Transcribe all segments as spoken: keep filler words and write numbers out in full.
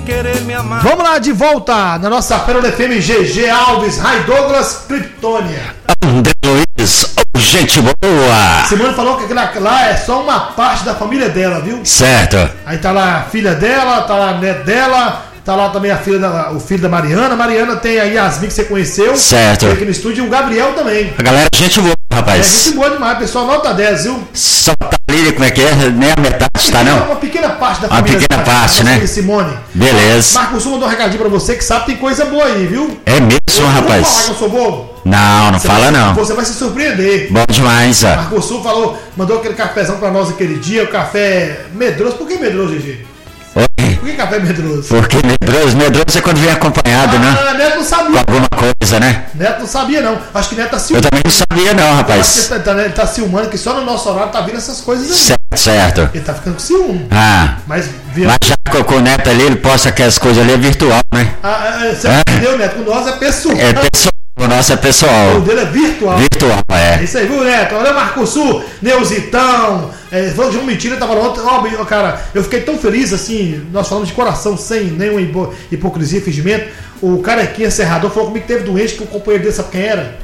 querer me amar. Vamos lá, de volta na nossa Pérola F M. G G Alves, Ray Douglas, Kryptônia. André Luiz, oh, gente boa. Simone falou que aquilo lá é só uma parte da família dela, viu? Certo. Aí tá lá a filha dela, tá lá a neta dela, tá lá também a filha da, o filho da Mariana. Mariana tem a Yasmin que você conheceu. Certo. Aqui no estúdio, e o Gabriel também. A galera, gente boa, rapaz. É gente boa demais, pessoal, nota dez, viu? Só tá ali, como é que é? Nem a metade, tá não? Uma pequena parte da Uma família. pequena da, parte, da né? Simone. Beleza. Marcos Sul mandou um recadinho pra você que sabe que tem coisa boa aí, viu? É mesmo, eu rapaz? Vou falar que eu sou bobo? Não, não Você fala vai, não. Você vai se surpreender. Bom demais, ó. Marcos Sul falou, mandou aquele cafezão pra nós aquele dia, o café medroso. Por que medroso, G G? Oi? Por que café medroso? Porque medroso, medroso é quando vem acompanhado, ah, né? Ah, Neto não sabia. Com alguma coisa, né? Neto não sabia, não. Acho que Neto tá Eu ciumando. também não sabia não, rapaz. Ele tá, ele tá ciumando que só no nosso horário tá vindo essas coisas aí. Certo, certo. Ele tá ficando com ciúme. Ah, Mas, viu? mas já com com o Neto ali, ele posta aquelas coisas ali, é virtual, né? Ah, ah, você É. entendeu, Neto? Com nós é pessoal. É pessoal, o nosso é pessoal. O dele é virtual. Virtual, É é. isso aí, viu, Neto? Olha, Marco Sul, Neuzitão, é, falou de um mentira, tava ontem. Ó, cara, eu fiquei tão feliz assim. Nós falamos de coração, sem nenhuma hipo- hipocrisia e fingimento. O carequinha serrador falou comigo que teve doente, que o companheiro dele sabe quem era?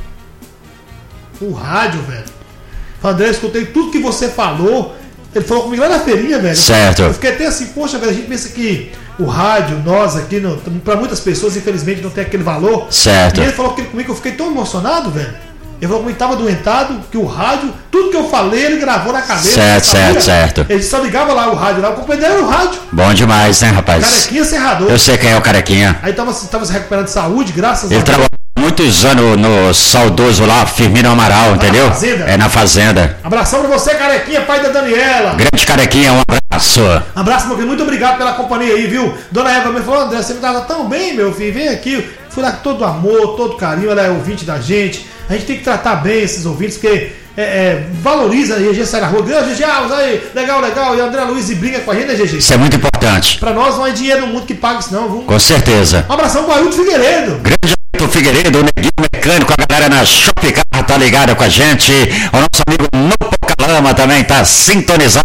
O rádio, velho. Falou, André, eu escutei tudo que você falou. Ele falou comigo lá na feirinha, velho. Certo. Eu fiquei até assim, poxa, velho, a gente pensa que o rádio, nós aqui, no, pra muitas pessoas, infelizmente, não tem aquele valor. Certo. E ele falou aquilo comigo que eu fiquei tão emocionado, velho. Ele falou que estava doentado, que o rádio, tudo que eu falei, ele gravou na cabeça. Certo, sabia? certo, certo. Ele só ligava lá o rádio, lá o companheiro dele era o rádio. Bom demais, né, rapaz? Carequinha serrador. Eu sei quem é o carequinha. Aí tava, tava se recuperando de saúde, graças Ele a Deus. trabalhou muitos anos no saudoso lá, Firmino Amaral, entendeu? na fazenda? É na fazenda. Abração pra você, Carequinha, pai da Daniela. Grande carequinha, um abraço. Abraço, meu filho, muito obrigado pela companhia aí, viu? Dona Eva me falou, André, você me tava tão bem, meu filho, vem aqui. Fui lá com todo amor, todo carinho, ela é ouvinte da gente. A gente tem que tratar bem esses ouvintes, porque é, é, valoriza aí, a gente sai na rua, G G Alves aí, legal, legal, e o André Luiz e brinca com a gente, né, G G? Isso é muito importante. Pra nós não é dinheiro no mundo que paga isso não, viu? Com certeza. Um abração pro Ailton Figueiredo. Grande Ailton Figueiredo, o Neguinho Mecânico, a galera na Shopcar tá ligada com a gente. O nosso amigo No Pocalama também tá sintonizado.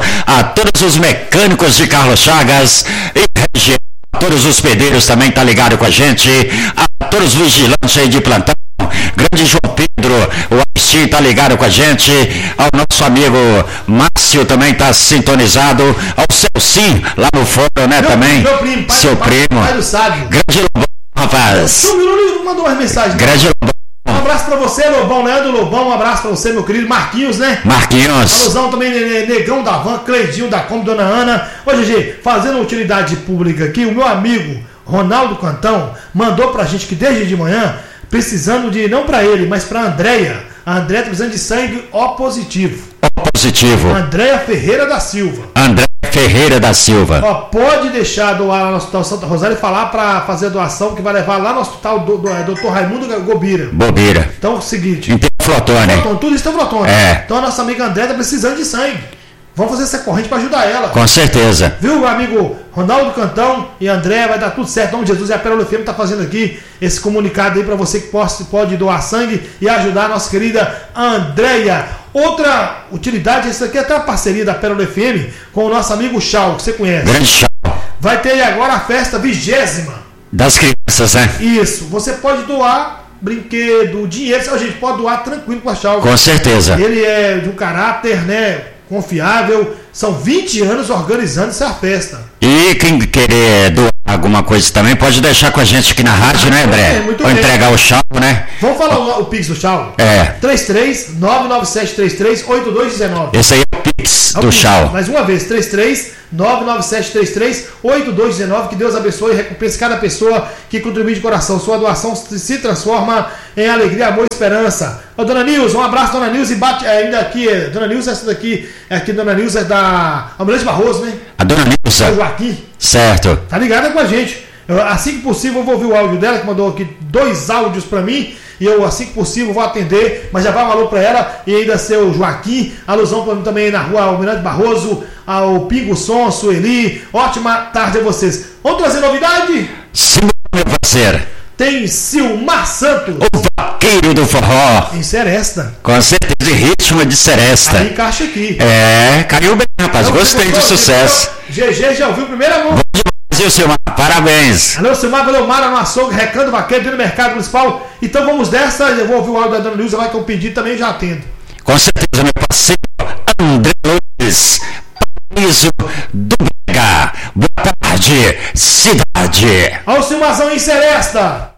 A todos os mecânicos de Carlos Chagas e região. Todos os pedreiros também tá ligado com a gente. A todos os vigilantes aí de plantão. Grande João Pedro, o Aistim tá ligado com a gente. Ao nosso amigo Márcio também tá sintonizado. Ao Celcim, lá no foro, né, Meu, também. meu primo, pai, Seu pai, primo. pai do sábio. Grande Lobão, rapaz. Sumiu, não mandou umas mensagens. Grande Lobão. Um abraço pra você, Lobão, Leandro Lobão, um abraço pra você, meu querido Marquinhos, né? Marquinhos. Alusão também, Negão da Van, Cleidinho da Com, Dona Ana. Ô, G G, fazendo utilidade pública aqui, o meu amigo Ronaldo Cantão mandou pra gente que desde de manhã, precisando de, não pra ele, mas pra Andréia. A Andréia tá precisando de sangue O positivo. O positivo. Andréia Ferreira da Silva. André Ferreira da Silva. Ó, pode deixar doar lá no Hospital Santa Rosália e falar pra fazer a doação que vai levar lá no Hospital do, do, do doutor Raimundo Gobira. Bobeira. Então é o seguinte. Interflotone. Flotone, tudo isso é Flotone. É. Então a nossa amiga Andréia tá precisando de sangue. Vamos fazer essa corrente pra ajudar ela. Com certeza. Viu, meu amigo Ronaldo Cantão e André, vai dar tudo certo. Em nome de Jesus, e a Pérola F M tá fazendo aqui esse comunicado aí para você que pode, pode doar sangue e ajudar a nossa querida Andréia. Outra utilidade, essa aqui é até uma parceria da Pérola F M com o nosso amigo Chau, que você conhece. Grande chão. Vai ter aí agora a festa vigésima. Das crianças, né? Isso, você pode doar brinquedo, dinheiro, a gente pode doar tranquilo com a Chau. Com certeza. Ele é de um caráter, né, confiável. São vinte anos organizando essa festa. E quem querer doar alguma coisa também, pode deixar com a gente aqui na rádio, né, André? Muito Ou bem. entregar o chão, né? Vamos falar o, o Pix do Chau? É. três três nove nove sete três três oito dois um nove. Esse aí é o Pix É o do Pix. chão. Mais uma vez, três três nove nove sete três três oito dois um nove. Que Deus abençoe e recompense cada pessoa que contribui de coração. Sua doação se transforma em alegria, amor e esperança. Ô, Dona Nilza, um abraço, Dona Nilza. E bate é, ainda aqui, é, Dona Nilza, essa daqui, é aqui, Dona Nilza é da Almirante Barroso, né? A dona É o Nilza. Joaquim. Certo. Tá ligada com a gente. Eu, assim que possível, eu vou ouvir o áudio dela, que mandou aqui dois áudios pra mim. E eu, assim que possível, vou atender. Mas já vai um alô pra ela. E ainda seu Joaquim. Alusão pra mim também na rua Almirante Barroso. Ao Pingo Som, Sueli. Ótima tarde a vocês. Vamos trazer novidade? Sim, meu parceiro. Tem Silmar Santos. O vaqueiro do forró. Em Seresta. Com certeza, de ritmo de seresta. Aí encaixa aqui. É, caiu bem, rapaz. Então, Gostei você do gostou? sucesso. G G já ouviu o primeiro amor? Brasil, Silmar, parabéns. Alô, Silmar, valeu, Mara no açougue, Recanto Vaqueiro, no mercado municipal. Então vamos dessa, eu vou ouvir o áudio da Dona Nilza lá que eu pedi também já atendo. Com certeza, meu parceiro André Luiz, paraíso do Brega. Boa tarde, cidade. Olha o Silmarzão em Seresta.